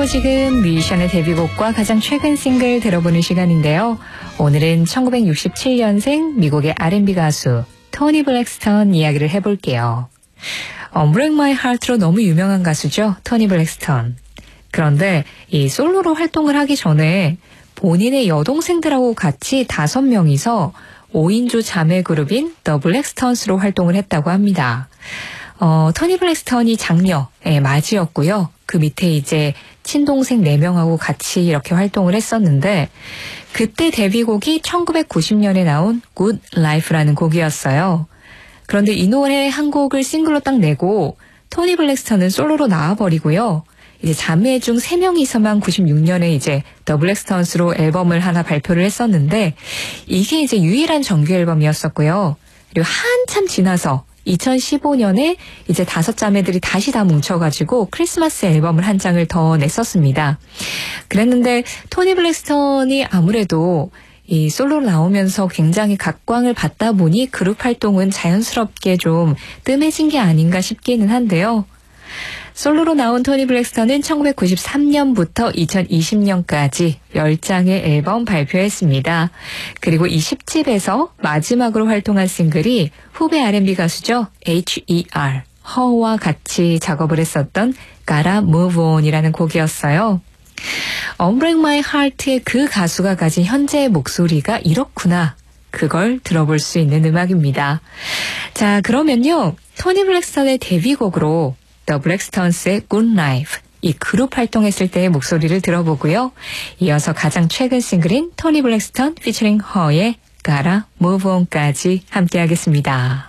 지금 뮤지션의 데뷔곡과 가장 최근 싱글 들어보는 시간인데요. 오늘은 1967년생 미국의 R&B 가수 토니 블랙스턴 이야기를 해볼게요. Break My Heart로 너무 유명한 가수죠. 토니 블랙스턴. 그런데 이 솔로로 활동을 하기 전에 본인의 여동생들하고 같이 5명이서 5인조 자매 그룹인 The Blackstones로 활동을 했다고 합니다. 토니 블랙스턴이 장녀의 맞이였고요. 그 밑에 이제 친동생 4명하고 같이 이렇게 활동을 했었는데 그때 데뷔곡이 1990년에 나온 Good Life라는 곡이었어요. 그런데 이 노래 한 곡을 싱글로 딱 내고 토니 블랙스턴은 솔로로 나와버리고요. 이제 자매 중 3명이서만 96년에 이제 The Blackstones로 앨범을 하나 발표를 했었는데 이게 이제 유일한 정규 앨범이었었고요. 그리고 한참 지나서 2015년에 이제 5자매들이 다시 다 뭉쳐가지고 크리스마스 앨범을 한 장을 더 냈었습니다. 그랬는데 토니 블랙스턴이 아무래도 이 솔로로 나오면서 굉장히 각광을 받다 보니 그룹 활동은 자연스럽게 좀 뜸해진 게 아닌가 싶기는 한데요. 솔로로 나온 토니 블랙스턴은 1993년부터 2020년까지 10장의 앨범 발표했습니다. 그리고 이 10집에서 마지막으로 활동한 싱글이 후배 R&B 가수죠. H.E.R. 허와 같이 작업을 했었던 Gotta Move On이라는 곡이었어요. Unbreak My Heart의 그 가수가 가진 현재의 목소리가 이렇구나. 그걸 들어볼 수 있는 음악입니다. 자, 그러면요. 토니 블랙스턴의 데뷔곡으로 The Blackstones의 Good Life, 이 그룹 활동했을 때의 목소리를 들어보고요. 이어서 가장 최근 싱글인 토니 블랙스턴 피처링 허의 Gotta Move On까지 함께 하겠습니다.